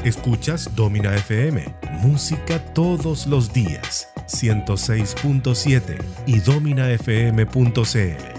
Escuchas Domina FM, música todos los días, 106.7 y dominafm.cl.